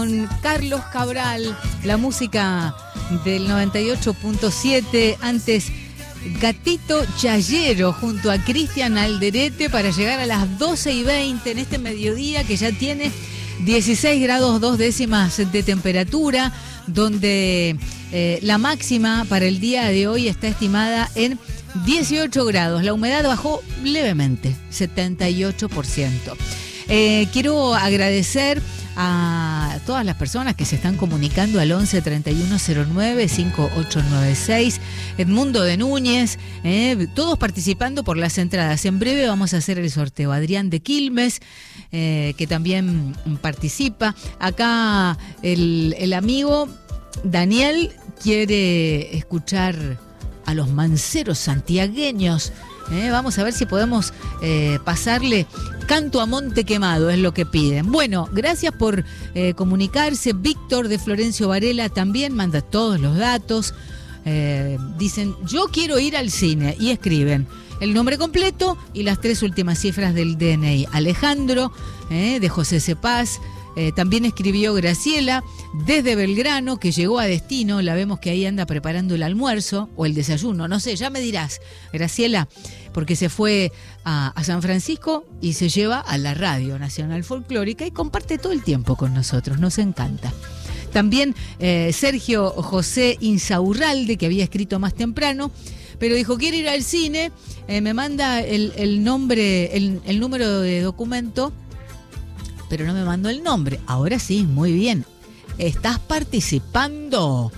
Con Carlos Cabral, la música del 98.7, antes Gatito Chayero junto a Cristian Alderete para llegar a las 12:20 en este mediodía que ya tiene 16 grados 2 décimas de temperatura, donde la máxima para el día de hoy está estimada en 18 grados. La humedad bajó levemente, 78%. Quiero agradecer a todas las personas que se están comunicando al 11 3109 5896, Edmundo de Núñez, todos participando por las entradas. En breve vamos a hacer el sorteo. Adrián de Quilmes, que también participa. Acá el amigo Daniel quiere escuchar a los manceros santiagueños. Vamos a ver si podemos pasarle Canto a Monte Quemado, es lo que piden. Bueno, gracias por comunicarse. Víctor de Florencio Varela también manda todos los datos. Dicen, yo quiero ir al cine, y escriben el nombre completo y las 3 últimas cifras del DNI. Alejandro, de José Cepaz. También escribió Graciela desde Belgrano, que llegó a destino. La vemos que ahí anda preparando el almuerzo o el desayuno, no sé, ya me dirás, Graciela, porque se fue a San Francisco y se lleva a la Radio Nacional Folclórica y comparte todo el tiempo con nosotros, nos encanta. También Sergio José Insaurralde, que había escrito más temprano, pero dijo, quiere ir al cine, me manda el nombre, el número de documento, pero no me mandó el nombre. Ahora sí, muy bien. Estás participando.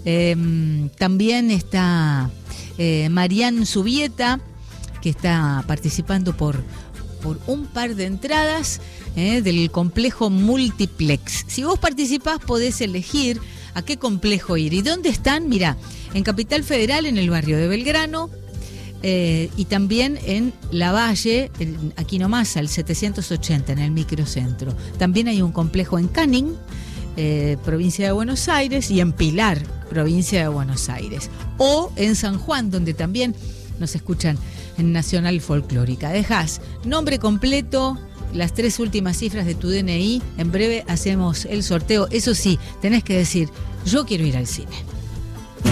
También está Marian Subieta, que está participando por un par de entradas del complejo Multiplex. Si vos participás, podés elegir a qué complejo ir. ¿Y dónde están? Mirá, en Capital Federal, en el barrio de Belgrano, y también en La Valle, aquí nomás, al 780, en el microcentro. También hay un complejo en Canning, provincia de Buenos Aires, y en Pilar, provincia de Buenos Aires. O en San Juan, donde también nos escuchan en Nacional Folclórica. Dejás nombre completo, las 3 últimas cifras de tu DNI. En breve hacemos el sorteo. Eso sí, tenés que decir, yo quiero ir al cine.